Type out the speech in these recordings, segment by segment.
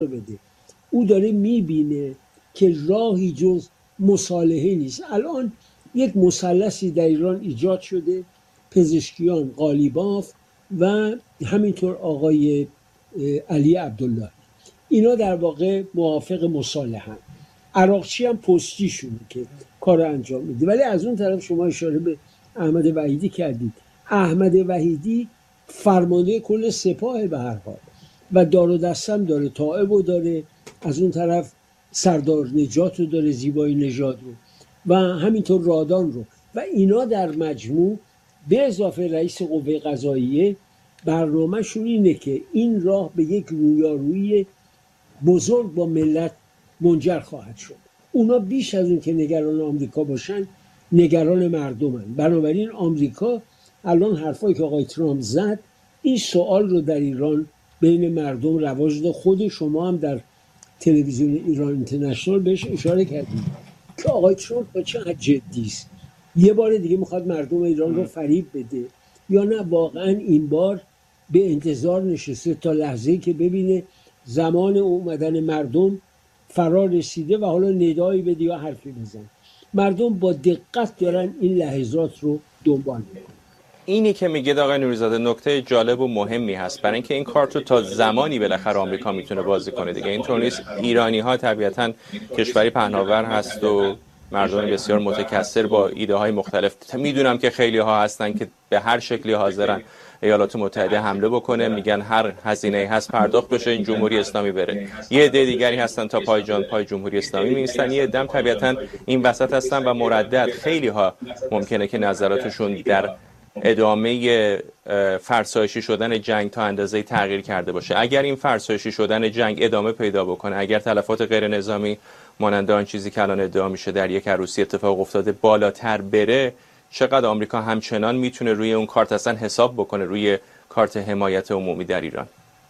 بده. او داره میبینه که راهی جز مصالحه نیست. الان یک مثلثی در ایران ایجاد شده، پزشکیان، قالیباف و همینطور آقای علی عبدالله، اینا در واقع موافق مصالحه. عراقچی هم پستیشونه که کار انجام میده. ولی از اون طرف شما اشاره به احمد وحیدی کردید. احمد وحیدی فرمانده کل سپاه به هر حال و دار و دستم داره، طائب داره، از اون طرف سردار نجات رو داره، زیبایی نژاد رو، و همینطور رادان رو، و اینا در مجموع به اضافه رئیس قوه قضاییه برنامه‌شون اینه که این راه به یک رویارویی بزرگ با ملت منجر خواهد شد. اونا بیش از اون که نگران آمریکا باشن، نگران مردمن. بنابراین آمریکا الان حرفایی که آقای ترامپ زد، این سوال رو در ایران بین مردم رواج داد. خود شما هم در تلویزیون ایران اینترنشنال بهش اشاره کردید که آقای ترامپ با چقدر جدی است. یه بار دیگه میخواد مردم ایران رو فریب بده یا نه واقعا این بار به انتظار نشسته تا لحظه‌ای که ببینه زمان اومدن مردم فرا رسیده و حالا ندایی بده یا حرفی بزن. مردم با دقت دارن این لحظات رو دنبال میکنن. اینی که میگه آقای نوری‌زاده نکته جالب و مهمی هست، برای اینکه این کارت رو تا زمانی بالاخره آمریکا میتونه بازی کنه دیگه. اینطور نیست. ایرانی ها طبیعتاً کشوری پهناور هست و مردم بسیار متکثر با ایده های مختلف. میدونم که خیلی ها هستن که به هر شکلی حاضرن ایالات متحده حمله بکنه، میگن هر هزینه‌ای هست پرداخت بشه این جمهوری اسلامی بره. یه عده دیگری هستن تا پای جان پای جمهوری اسلامی میایستن، یه عده طبیعتاً این وسط هستن و مردد. خیلی ها ممکنه که نظراتشون در ادامه فرسایشی شدن جنگ تا اندازه‌ای تغییر کرده باشه. اگر این فرسایشی شدن جنگ ادامه پیدا بکنه، اگر تلفات غیر نظامی مانند آن چیزی که الان ادعا میشه در یک عروسی اتفاق افتاده بالاتر بره، چقدر آمریکا همچنان میتونه روی اون کارت اصلا حساب بکنه، روی کارت حمایت عمومی در ایران؟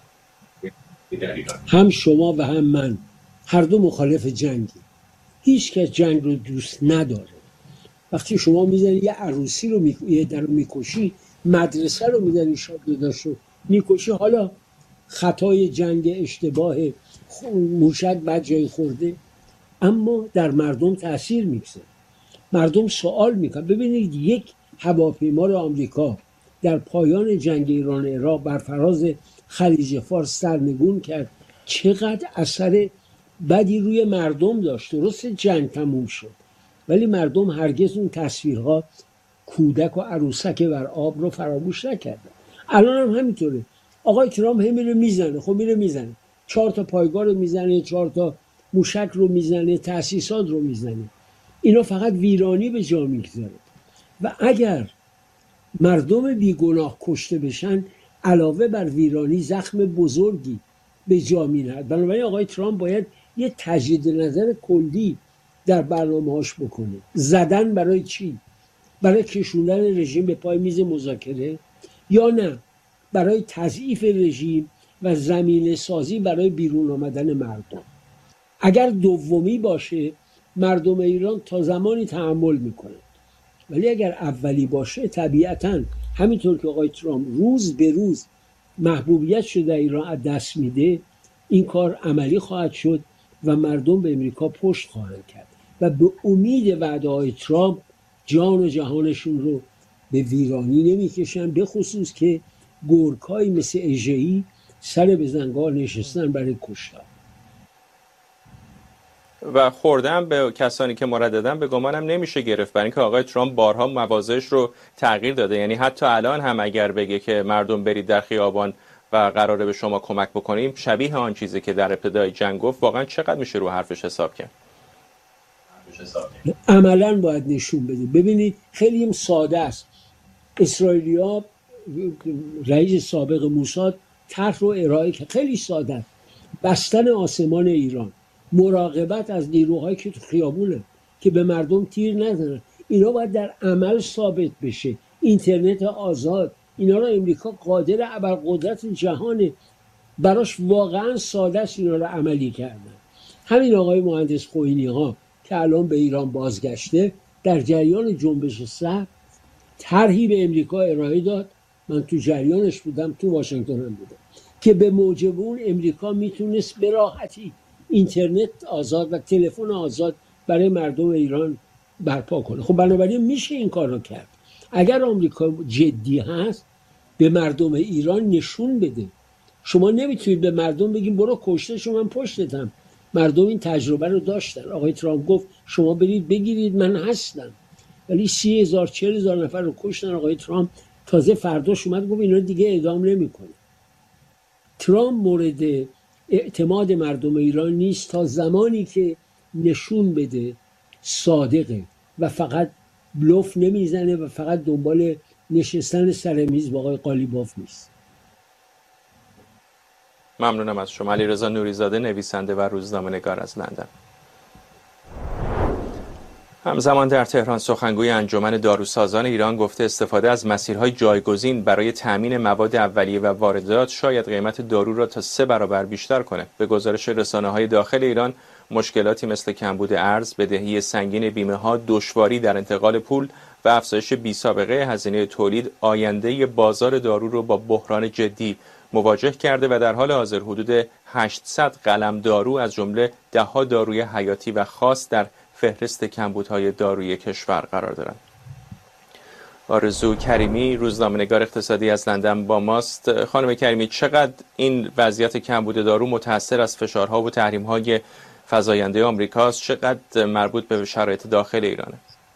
هم شما و هم من هر دو مخالف جنگی. هیچ کس جنگ رو دوست نداره. وقتی شما میزنی یه عروسی رو یه در رو میکشی، مدرسه رو میزنی شاد داشت رو میکشی، حالا خطای جنگ، اشتباه موشک بد جای خورده، اما در مردم تأثیر میگذاره. مردم سوال میکنن. ببینید یک هواپیما رو آمریکا در پایان جنگ ایران عراق بر فراز خلیج فارس سرنگون کرد، چقدر اثر بدی روی مردم داشت. درست جنگ تموم شد ولی مردم هرگز اون تصویرها کودک و عروسک بر آب رو فراموش نکردن. الان هم همینطوره. آقای ترامپ هم میره میزنه، خب میره میزنه، 4 تا پایگاه رو میزنه، 4 تا موشک رو میزنه، تأسیسات رو میزنه. اینا فقط ویرانی به جا میگذاره. و اگر مردم بیگناه کشته بشن، علاوه بر ویرانی زخم بزرگی به جا می‌نهد. بنابراین آقای ترامپ باید یه تجدید نظر کلی در برنامه‌هاش بکنه. زدن برای چی؟ برای کشوندن رژیم به پای میز مذاکره، یا نه برای تضعیف رژیم و زمینه سازی برای بیرون آمدن مردم؟ اگر دومی باشه مردم ایران تا زمانی تحمل میکنن، ولی اگر اولی باشه طبیعتاً همینطور که آقای ترامپ روز به روز محبوبیتش در ایران از دست میده، این کار عملی خواهد شد و مردم به امریکا پشت خواهند کرد و به امید وعده‌های ترامپ جان و جهانشون رو به ویرانی نمیکشن، به خصوص که گورکایی مثل اژه‌ای سر به زنگار نشستن برای کشتار. و خوردن به کسانی که مرددن به گمانم نمیشه گرفت، برای اینکه آقای ترامپ بارها مواضعش رو تغییر داده. یعنی حتی الان هم اگر بگه که مردم برید در خیابان و قراره به شما کمک بکنیم، شبیه آن چیزی که در ابتدای جنگ گفت، واقعا چقدر میشه رو حرفش حساب کرد؟ عملاً باید نشون بده. ببینید خیلی ساده است. اسرائیلیا رئیس سابق موساد طرح رو ارائه کرد، خیلی ساده است. بستن آسمان ایران، مراقبت از نیروهایی که تو خیابونه که به مردم تیر نزنن، اینا باید در عمل ثابت بشه. اینترنت آزاد، اینا رو امریکا قادر ابرقدرت جهانه، براش واقعا ساده است اینا رو عملی کردن. همین آقای مهندس خوئینی ها که الان به ایران بازگشته، در جریان جنبش سبز طرحی به امریکا ارائه داد. من تو جریانش بودم، تو واشنگتن هم بودم. که به موجب اون امریکا میتونست به راحتی اینترنت آزاد و تلفن آزاد برای مردم ایران برپا کنه. خب بنابراین میشه این کار رو کرد. اگر آمریکا جدی هست به مردم ایران نشون بده. شما نمیتونید به مردم بگیم برو کشته شو من پشتتم. مردم این تجربه رو داشتن. آقای ترامپ گفت شما برید بگیرید من هستم، ولی 30,000 40,000 نفر رو کشتن. آقای ترامپ تازه فرداش اومد گفت اینا دیگه اعدام نمیکنه. ترامپ مورد اعتماد مردم ایران نیست تا زمانی که نشون بده صادقه و فقط بلوف نمیزنه و فقط دنبال نشستن سر میز با آقای قالیباف نیست. ممنونم از شما. علیرضا نوریزاده، نویسنده و روزنامه‌نگار از لندن. همزمان در تهران سخنگوی انجمن داروسازان ایران گفته استفاده از مسیرهای جایگزین برای تأمین مواد اولیه و واردات شاید قیمت دارو را تا 3 برابر بیشتر کنه. به گزارش رسانه‌های داخل ایران، مشکلاتی مثل کمبود ارز، بدهی سنگین بیمه‌ها، دشواری در انتقال پول و افزایش بی‌سابقه هزینه تولید آینده بازار دارو را با بحران جدی مواجه کرده و در حال حاضر حدود 800 قلم دارو از جمله ده‌ها داروی حیاتی و خاص در فهرست کمبودهای دارویی کشور قرار دارند. آرزو کریمی، روزنامه‌نگار اقتصادی از لندن با ماست. خانم کریمی، چقدر این وضعیت کمبود دارو متأثر از فشارها و تحریم‌های فزاینده آمریکاست؟ چقدر مربوط به شرایط داخل ایرانه؟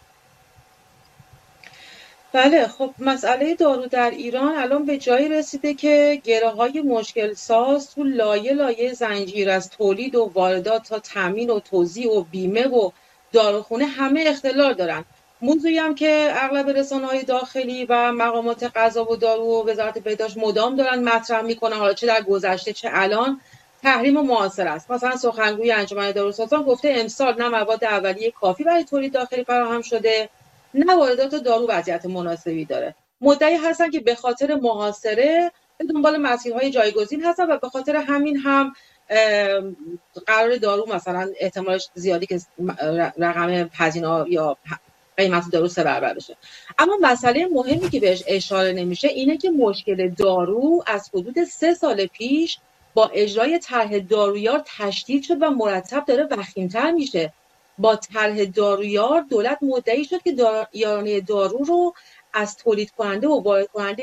بله، خب مسئله دارو در ایران الان به جایی رسیده که گره‌های مشکل ساز تو لایه زنجیر از تولید و واردات تا تامین و توزیع و بیمه و داروخونه همه اختلال دارن. موضوعی هم که اغلب رسانه‌های داخلی و مقامات غذا و دارو و وزارت بهداشت مدام دارن مطرح میکنن، حالا چه در گذشته چه الان، تحریم معاصر است. مثلا سخنگوی انجمن داروسازان گفته امسال نه مواد اولیه کافی برای تولید داخلی فراهم شده، نه واردات دارو وضعیت مناسبی داره. مدعی هستن که به خاطر محاصره به دنبال مسیرهای جایگزین هستن و به خاطر همین هم قرار دارو مثلا احتمالش زیادی که رقم هزینه یا قیمت دارو 3 برابر بشه. اما مسئله مهمی که بهش اشاره نمیشه اینه که مشکل دارو از حدود 3 سال پیش با اجرای طرح دارویار تشدید شد و مرتب داره وخیم‌تر میشه. با طرح دارویار دولت مدعی شد که یارانه دارو رو از تولید کننده و وارد کننده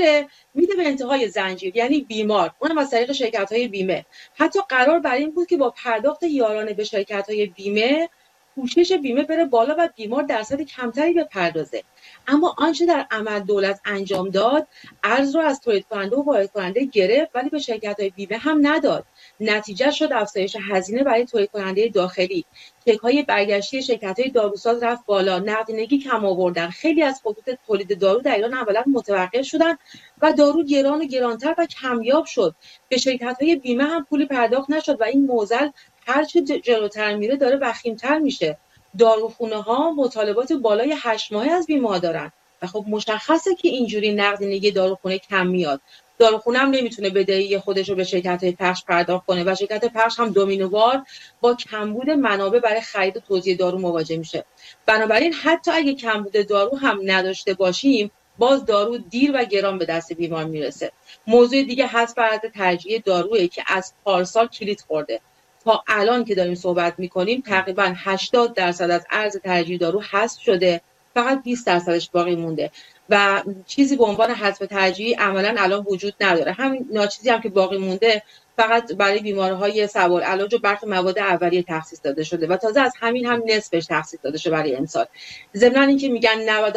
میده به انتهای زنجیر، یعنی بیمار، اونم از طریق شرکت‌های بیمه. حتی قرار بر این بود که با پرداخت یارانه به شرکت‌های بیمه پوشش بیمه بره بالا و بیمار درصد کمتری بپردازه. اما آنچه در عمل دولت انجام داد، ارز رو از تولید کننده و وارد کننده گرفت ولی به شرکت‌های بیمه هم نداد. نتیجه شد افزایش هزینه برای تولید کننده داخلی. چک‌های برگشتی شرکت‌های داروساز رفت بالا، نقدینگی کم آوردن. خیلی از خطوط تولید دارو در ایران اولا متوقف شدن و دارو گران و گرانتر و کمیاب شد. به شرکت‌های بیمه هم پولی پرداخت نشد و این معضل هر چه جلوتر میره داره وخیم‌تر میشه. داروخونه‌ها مطالبات بالای 8 ماهه از بیمه‌ها دارن و خب مشخصه که اینجوری نقدینگی داروخونه کم میاد. داروخونه هم نمیتونه بدهی خودش رو به شرکت‌های پخش پرداخت کنه و شرکت پخش هم دومینووار با کمبود منابع برای خرید و توزیع دارو مواجه میشه. بنابراین حتی اگه کمبود دارو هم نداشته باشیم، باز دارو دیر و گران به دست بیمار میرسه. موضوع دیگه حذف ارز ترجیحی دارویی که از پارسال کلید خورده. تا الان که داریم صحبت میکنیم تقریبا 80% از ارز ترجیحی دارو حذف شده، فقط 20%ش باقی مونده و چیزی به عنوان حذف ترجیحی عملا الان وجود نداره. همین ناچیزی هم که باقی مونده فقط برای بیماری‌های سوالعلاج و برخی مواد اولیه تخصیص داده شده و تازه از همین هم نصفش تخصیص داده شده برای امسال. ضمن اینکه میگن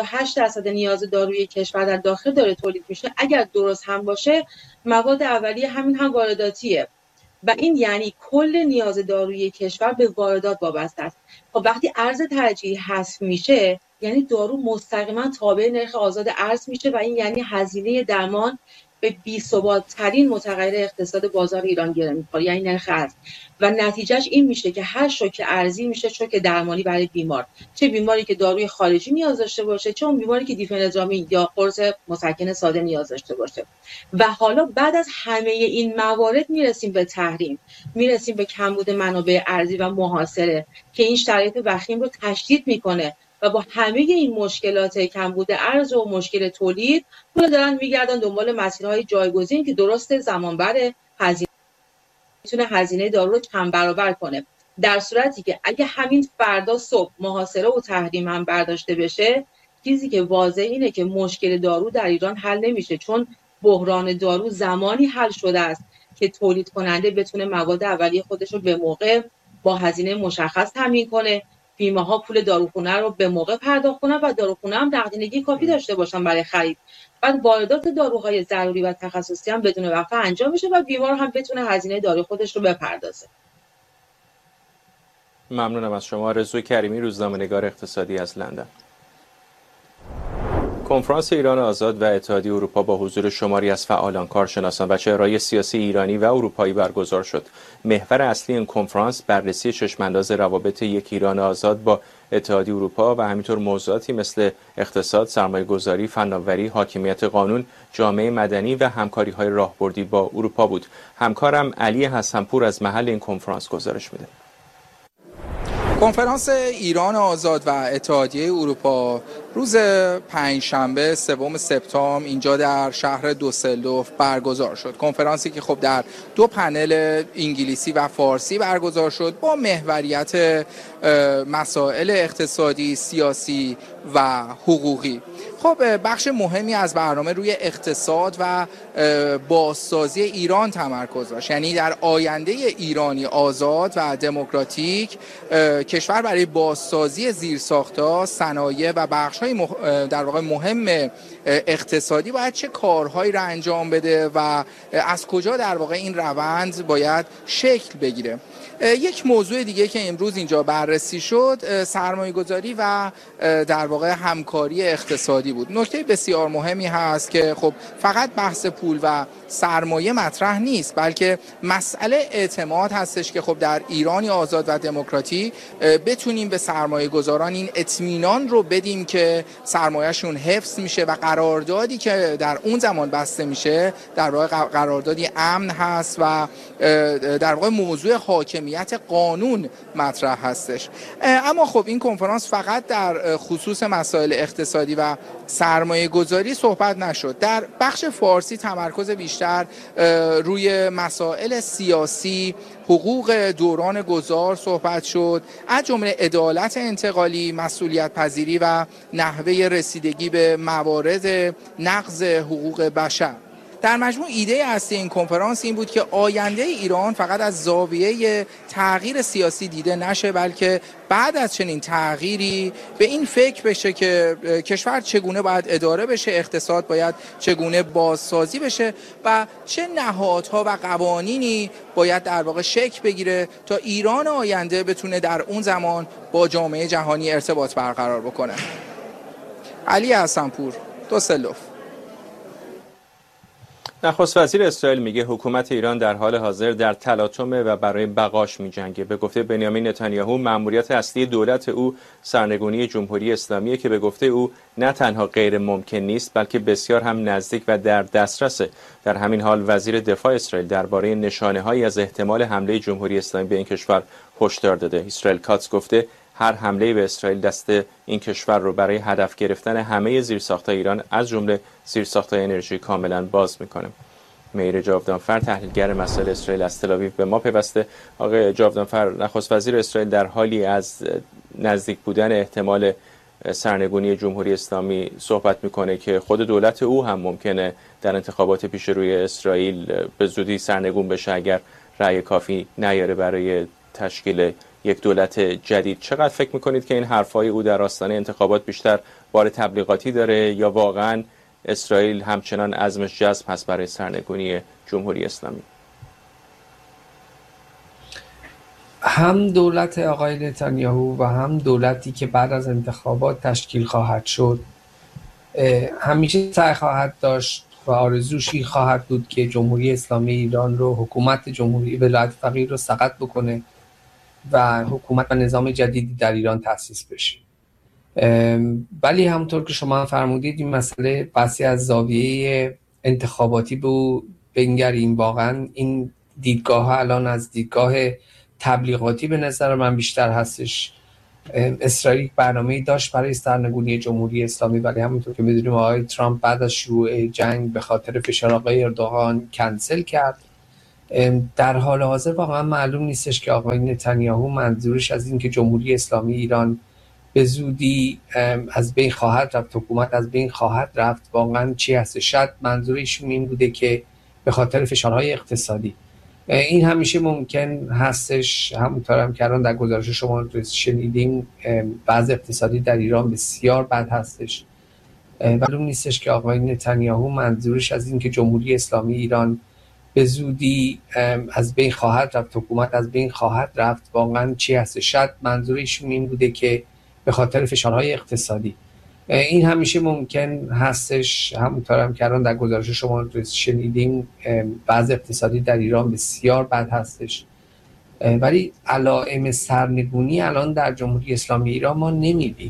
98% نیاز داروی کشور در داخل داره تولید میشه، اگر درست هم باشه مواد اولیه همین هم وارداتیه و این یعنی کل نیاز دارویی کشور به واردات وابسته است. خب وقتی ارز ترجیحی حذف میشه یعنی دارو مستقیما تابع نرخ آزاد ارز میشه و این یعنی هزینه درمان به بی‌ثبات‌ترین متغیر اقتصاد بازار ایران گره می‌خوره، یعنی نرخ ارز، و نتیجهش این میشه که هر شوک ارزی میشه شوک درمانی برای بیمار، چه بیماری که داروی خارجی نیاز داشته باشه، چه اون بیماری که دیفنادرامین یا قرص مسکن ساده نیاز داشته باشه. و حالا بعد از همه این موارد میرسیم به تحریم، میرسیم به کمبود منابع ارزی و محاصره که این شرایط وخیم رو تشدید میکنه و با همه این مشکلات کمبود ارز و مشکل تولید، حالا دارن میگردن دنبال مسیرهای جایگزین که درست زمان بره میتونه هزینه دارو رو چند برابر کنه. در صورتی که اگه همین فردا صبح محاصره و تحریم هم برداشته بشه، چیزی که واضح اینه که مشکل دارو در ایران حل نمیشه، چون بحران دارو زمانی حل شده است که تولید کننده بتونه مواد اولیه خودش رو به موقع با هزینه مشخص تامین کنه، بیمه‌ها پول داروخونه رو به موقع پرداخت کنن و داروخونه هم نقدینگی کافی داشته باشن برای خرید. بعد واردات داروهای ضروری و تخصصی هم بدون وقفه انجام میشه و بیمار هم بتونه هزینه دارو خودش رو بپردازه. ممنونم از شما. رضوی کریمی، روزنامه‌نگار اقتصادی از لندن. کنفرانس ایران آزاد و اتحادیه اروپا با حضور شماری از فعالان، کارشناسان و چهره‌های سیاسی ایرانی و اروپایی برگزار شد. محور اصلی این کنفرانس بررسی چشم‌انداز روابط یک ایران آزاد با اتحادیه اروپا و همینطور موضوعاتی مثل اقتصاد، سرمایه‌گذاری، فناوری، حاکمیت قانون، جامعه مدنی و همکاری‌های راهبردی با اروپا بود. همکارم علی حسنپور از محل این کنفرانس گزارش میده. کنفرانس ایران آزاد و اتحادیه اروپا روز پنجشنبه 3 سپتامبر اینجا در شهر دوسلدورف برگزار شد. کنفرانسی که خب در 2 پنل انگلیسی و فارسی برگزار شد با محوریت مسائل اقتصادی، سیاسی و حقوقی. خب بخش مهمی از برنامه روی اقتصاد و بازسازی ایران تمرکز داشت، یعنی در آینده ایرانی آزاد و دموکراتیک کشور برای بازسازی زیرساخت‌ها، صنایع و بخش‌های در واقع مهم اقتصادی باید چه کارهایی را انجام بده و از کجا در واقع این روند باید شکل بگیره. یک موضوع دیگه که امروز اینجا بررسی شد سرمایه‌گذاری و در واقع همکاری اقتصادی بود. نکته بسیار مهمی هست که خب فقط بحث پول و سرمایه مطرح نیست، بلکه مسئله اعتماد هستش که خب در ایرانی آزاد و دموکراتی بتونیم به سرمایه‌گذاران این اطمینان رو بدیم که سرمایه‌شون حفظ میشه و قراردادی که در اون زمان بسته میشه در واقع قراردادی امن هست و در واقع موضوع حاکمیت قانون مطرح هستش. اما خب این کنفرانس فقط در خصوص مسائل اقتصادی و سرمایه گذاری صحبت نشد. در بخش فارسی تمرکز بیشتر روی مسائل سیاسی، حقوق دوران گذار صحبت شد، از جمله عدالت انتقالی، مسئولیت پذیری و نحوه رسیدگی به موارد نقض حقوق بشر. در مجموع ایده اصلی این کنفرانس این بود که آینده ایران فقط از زاویه تغییر سیاسی دیده نشه، بلکه بعد از چنین تغییری به این فکر بشه که کشور چگونه باید اداره بشه، اقتصاد باید چگونه بازسازی بشه و چه نهادها و قوانینی باید در واقع شکل بگیره تا ایران آینده بتونه در اون زمان با جامعه جهانی ارتباط برقرار بکنه. علی حسنپور، دوسلدورف. نخست وزیر اسرائیل میگه حکومت ایران در حال حاضر در تلاطمه و برای بقاش میجنگه. به گفته بنیامین نتانیاهو مأموریت اصلی دولت او سرنگونی جمهوری اسلامیه که به گفته او نه تنها غیر ممکن نیست بلکه بسیار هم نزدیک و در دسترسه. در همین حال وزیر دفاع اسرائیل درباره نشانه‌هایی از احتمال حمله جمهوری اسلامی به این کشور هشدار داده. اسرائیل کاتس گفته هر حمله به اسرائیل دست این کشور رو برای هدف گرفتن همه زیرساخت‌های ایران از جمله زیرساخت‌های انرژی کاملا باز میکنه. مهیر جاودانفر، تحلیلگر مسائل اسرائیل از تل‌آویو به ما پیوسته. آقای جاودانفر، نخست وزیر اسرائیل در حالی از نزدیک بودن احتمال سرنگونی جمهوری اسلامی صحبت میکنه که خود دولت او هم ممکنه در انتخابات پیش روی اسرائیل به زودی سرنگون بشه اگر رأی کافی نیاره برای تشکیل یک دولت جدید. چقدر فکر میکنید که این حرفای او در آستانه انتخابات بیشتر بار تبلیغاتی داره یا واقعا اسرائیل همچنان عزمش جزم هست برای سرنگونی جمهوری اسلامی؟ هم دولت آقای نتانیاهو و هم دولتی که بعد از انتخابات تشکیل خواهد شد همیشه سعی خواهد داشت و آرزوشی خواهد بود که جمهوری اسلامی ایران رو، حکومت جمهوری ولایت فقیه رو سقط بکنه و حکومت و نظام جدیدی در ایران تأسیس بشه. ولی همونطور که شما فرمودید این مسئله بحثی از زاویه انتخاباتی بنگریم. واقعا این دیدگاه ها الان از دیدگاه تبلیغاتی به نظر من بیشتر هستش. اسرائیل برنامه‌ای داشت برای سرنگونی جمهوری اسلامی، ولی همونطور که می‌دونیم آقای ترامپ بعد از شروع جنگ به خاطر فشار آقای اردوغان کنسل کرد در حال حاضر واقعا معلوم نیستش که آقای نتانیاهو منظورش از این که جمهوری اسلامی ایران به زودی از بین خواهد رفت، حکومت از بین خواهد رفت، واقعا چی هست. شاید منظور ایشون این بوده که به خاطر فشارهای اقتصادی. این همیشه ممکن هستش، همونطور هم که الان در گزارش شما شنیدیم وضع اقتصادی در ایران بسیار بد هستش. معلوم نیستش که آقای نتانیاهو منظورش از این که جمهوری اسلامی ایران به زودی از بین خواهد رفت، حکومت از بین خواهد رفت، واقعا چی هست. شاید منظور ایشون این بوده که به خاطر فشارهای اقتصادی. این همیشه ممکن هستش، همونطور هم که الان در گزارش شما شنیدیم وضع اقتصادی در ایران بسیار بد هستش، ولی علائم سرنگونی الان در جمهوری اسلامی ایران ما نمی‌بینیم.